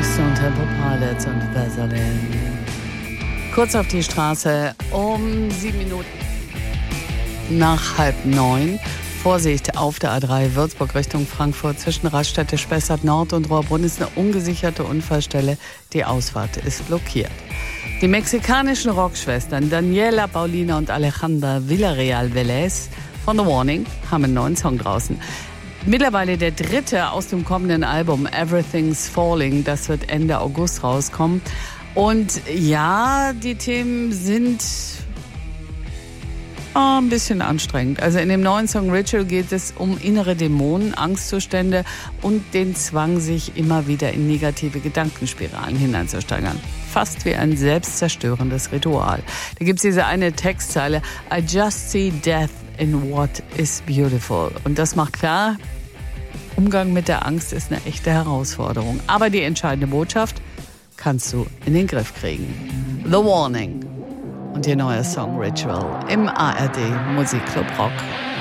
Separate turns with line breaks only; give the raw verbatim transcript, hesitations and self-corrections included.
Stone Temple Pilots und Vaseline. Kurz auf die Straße um sieben Minuten nach halb neun. Vorsicht auf der A drei Würzburg Richtung Frankfurt zwischen Raststätte Spessart Nord und Rohrbrunn ist eine ungesicherte Unfallstelle. Die Ausfahrt ist blockiert. Die mexikanischen Rockschwestern Daniela, Paulina und Alejandra Villarreal Velez von The Warning haben einen neuen Song draußen. Mittlerweile der dritte aus dem kommenden Album Everything's Falling. Das wird Ende August rauskommen. Und ja, die Themen sind oh, ein bisschen anstrengend. Also in dem neuen Song Ritual geht es um innere Dämonen, Angstzustände und den Zwang, sich immer wieder in negative Gedankenspiralen hineinzusteigern. Fast wie ein selbstzerstörendes Ritual. Da gibt es diese eine Textzeile, I just see death in what is beautiful. Und das macht klar, Umgang mit der Angst ist eine echte Herausforderung. Aber die entscheidende Botschaft kannst du in den Griff kriegen. The Warning und ihr neuer Song Ritual im A R D Musikclub Rock.